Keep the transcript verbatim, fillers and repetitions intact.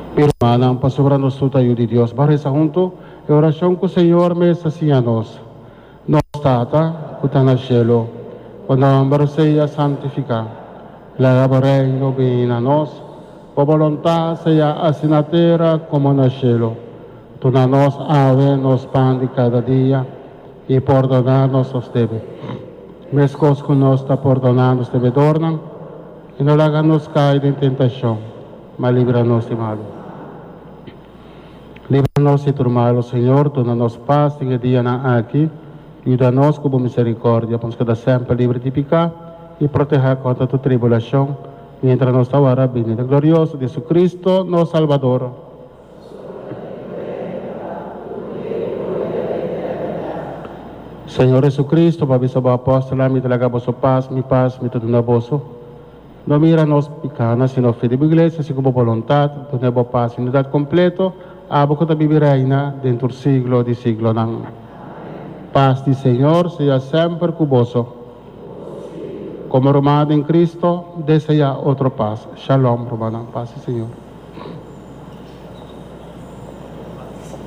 Hermana, pasobranos tu tayo di Dios. Baresa junto, e oración con Señor me sacianos. Nos tata, kutan al cielo, cuando sea santifica. La reino viene a nos, por voluntad sea así en la tierra como en el cielo. Tú nos ave nos pan de cada día, y perdonarnos los debes. Mescos con nos está perdonando los devedores, y no háganos caer en tentación, mas líbranos de malo. Líbranos de tu malo, Señor, dona-nos paz en el día aquí, ayúdanos con misericordia, para que siempre libre de pecado y proteja contra tu tribulación, mientras nos ahora viene el glorioso Jesucristo, nuestro Salvador. Señor Jesucristo, babiso ba apóstol, mi talaga boso paz, mi paz, mi tutuna boso. No mira-nos picana, sino fe de iglesia, así como voluntad, tunebo paz y unidad completo, abo ko tabibiray na dentro siglo di siglo ng paz di Señor sea siempre cuboso. Como romana en Cristo, desea otro paz. Shalom, romana, paz, Señor.